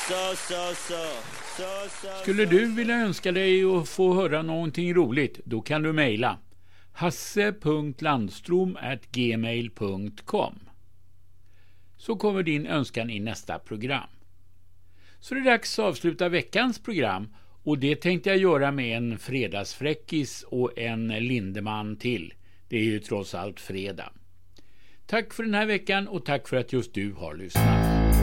Skulle du vilja önska dig att få höra någonting roligt, då kan du mejla hasse.landstrom@gmail.com. Så kommer din önskan i nästa program. Så det är dags att avsluta veckans program, och det tänkte jag göra med en fredagsfräckis och en Lindeman till. Det är ju trots allt fredag. Tack för den här veckan och tack för att just du har lyssnat.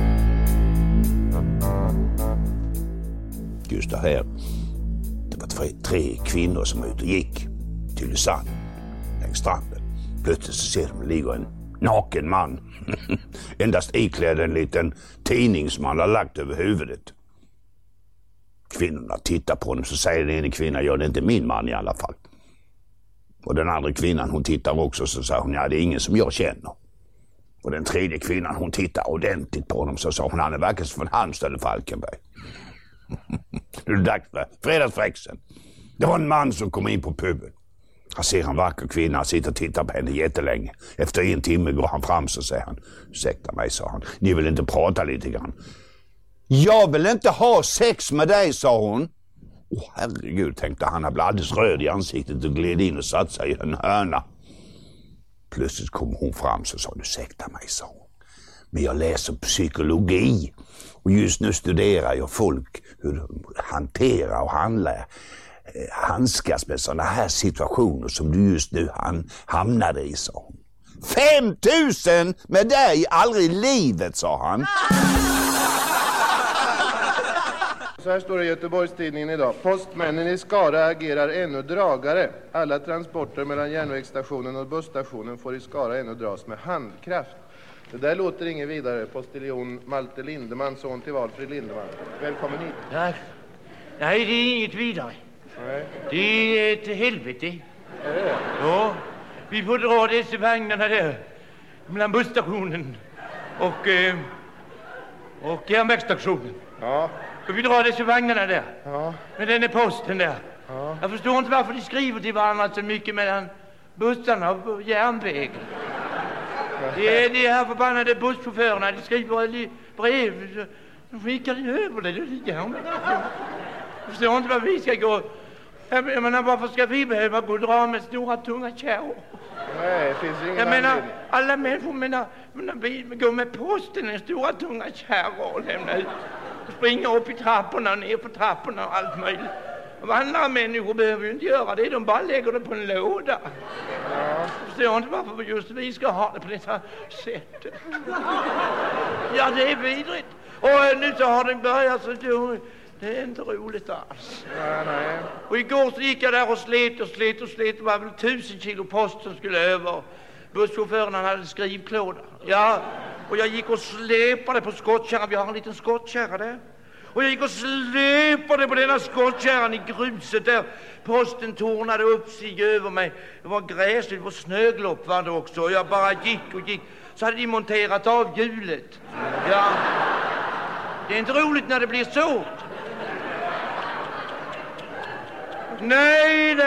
Just det här. Det var tre kvinnor som var ute och gick till Lysanne längs stranden. Plötsligt så ser de ligger en naken man. Endast iklädd en liten tidning som han har lagt över huvudet. Kvinnorna tittar på honom, så säger den ena kvinnan, ja, det är inte min man i alla fall. Och den andra kvinnan, hon tittar också, så säger hon, ja, det är ingen som jag känner. Och den tredje kvinnan, hon tittar ordentligt på honom, så sa hon, han är varken från Halmstad eller Falkenberg. Nu är det dags för fredagsfräcksen. Det var en man som kom in på puben. Han ser en vacker kvinna, han sitter och tittar på henne jättelänge. Efter 1 timme går han fram, så säger han, ursäkta mig, sa han, ni vill inte prata lite grann? Jag vill inte ha sex med dig, sa hon. Herregud, tänkte han blev alldeles röd i ansiktet och gled in och satt sig i en hörna. Plötsligt kom hon fram, så sa hon, ursäkta mig, sa hon, men jag läser psykologi och just nu studerar jag folk, hur de hanterar och handskas med sådana här situationer som du just nu hamnade i, sa hon. 5 000 med dig, aldrig i livet, sa han. Så här står det i Göteborgstidningen idag. Postmännen i Skara agerar ännu dragare. Alla transporter mellan järnvägsstationen och busstationen får i Skara ännu dras med handkraft. Det där låter inget vidare. Postiljon Malte Lindeman, son till Valfrid Lindeman. Välkommen hit. Tack. Nej, det är inget vidare. Nej. Det är ett helvete. Är det? Ja, vi får dra dessa vagnarna där mellan busstationen och järnvägsstationen. Ja. Ska vi dra dessa vagnarna där? Ja. Men den är posten där. Ja. Jag förstår inte varför de skriver till varandra så mycket mellan bussarna och järnvägen. Det är de här förbannade busschaufförerna, de skriver brev. De skickar över det. Jag förstår inte vad vi ska gå. Jag menar, varför ska vi behöva gå och dra med stora tunga kärror? Nej, det finns ingen Jag menar, anledning. alla människor menar vi går med posten i stora tunga kärror och lämnar ut. Och springer upp i trapporna och ner på trapporna och allt möjligt. Och andra människor behöver ju inte göra det, de bara lägger det på en låda. Jag förstår inte varför just vi ska ha det på det här sättet. Ja, det är vidrigt. Och nu så har det börjat, så det är inte roligt alls. Nej. Och igår så gick jag där och slet. Det var väl 1000 kilo post som skulle över. Busschaufförerna hade skrivklåda. Ja, och jag gick och släpade på skottkärran. Vi har en liten skottkärra där. Och jag gick och släpade på denna skottkärran i gruset där. Posten tornade upp sig över mig. Det var gräsligt, det var snöglopp var det också. Och jag bara gick. Så hade de monterat av hjulet. Ja, det är inte roligt när det blir så. Nej.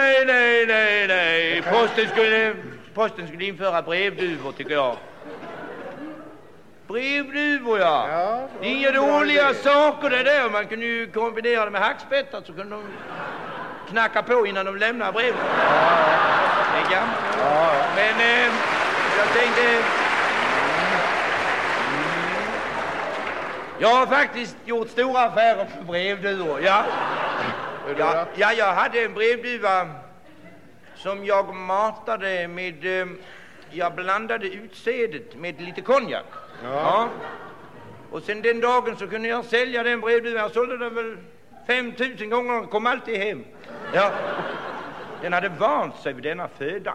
Posten skulle införa brevduvor, tycker jag. Brevduvor, ja. Det är inga dåliga saker det där. Man kunde ju kombinera det med hackspettar, så kunde de knacka på innan de lämnar brevet. Det är gammalt. Men jag tänkte... Jag har faktiskt gjort stora affärer för brevduvor, ja. Ja, jag hade en brevduva som jag matade med... Jag blandade utsädet med lite konjak. Ja. Och sen den dagen så kunde jag sälja den brevduvan. Jag sålde den väl 5000 gånger och kom alltid hem. Ja. Den hade vant sig vid denna födan.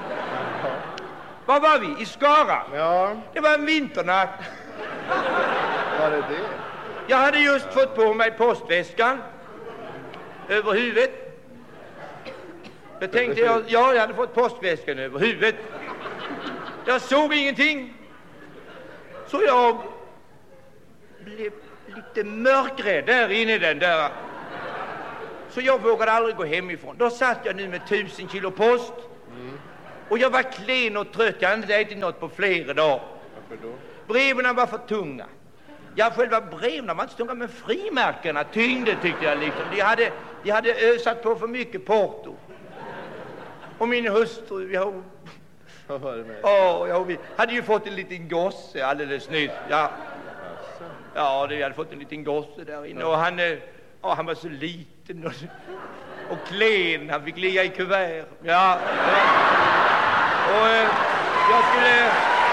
Var var vi? I Skara? Ja. Det var en vinternatt. Var det? Jag hade just fått på mig postväskan över huvudet. Jag tänkte, jag hade fått postväskan över huvudet. Jag såg ingenting. Så jag blev lite mörkrädd där inne i den där. Så jag vågade aldrig gå hemifrån. Då satt jag nu med 1000 kilo post. Och jag var klen och trött. Jag hade inte ätit något på flera dagar. Varför då? Breven var för tunga. Ja, själva breven var inte stunga, men frimärkena tyngde tyckte jag liksom. De hade ösat på för mycket porto. Och min hustru, vi hade ju fått en liten gosse alldeles nyss. Ja, vi hade fått en liten gosse där inne. Och han var så liten och klen. Han fick ligga i kuvert. Ja. Och jag skulle...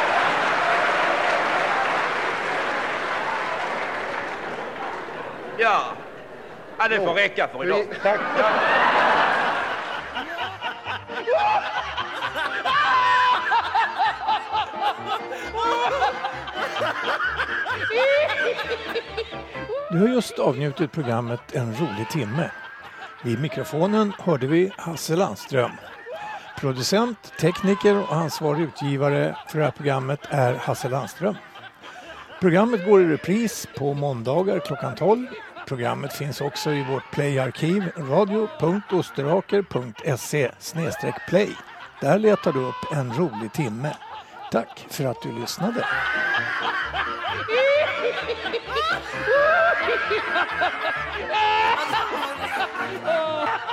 Ja, det får räcka för idag. Tack. Ja. Du har just avnjutit programmet En rolig timme. Vid mikrofonen hörde vi Hasse Landström. Producent, tekniker och ansvarig utgivare för det här programmet är Hasse Landström. Programmet går i repris på måndagar klockan 12. Programmet finns också i vårt playarkiv radio.osteraker.se/play. Där letar du upp En rolig timme. Tack för att du lyssnade.